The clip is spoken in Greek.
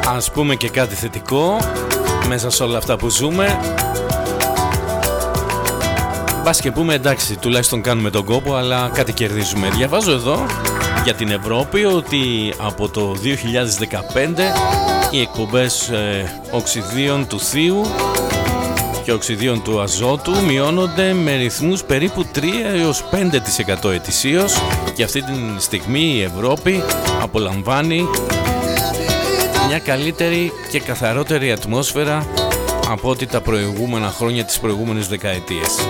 Ας πούμε και κάτι θετικό μέσα σε όλα αυτά που ζούμε. Μπας και πούμε εντάξει, τουλάχιστον κάνουμε τον κόπο, αλλά κάτι κερδίζουμε. Διαβάζω εδώ για την Ευρώπη ότι από το 2015 οι εκπομπές οξυδίων του θείου και οξυδίων του αζότου μειώνονται με ρυθμούς περίπου 3 έως 5% ετησίως, και αυτή τη στιγμή η Ευρώπη απολαμβάνει μια καλύτερη και καθαρότερη ατμόσφαιρα από ό,τι τα προηγούμενα χρόνια, τις προηγούμενες δεκαετίες.